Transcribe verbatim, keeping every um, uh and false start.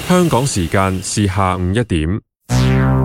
香港時間是下午一點。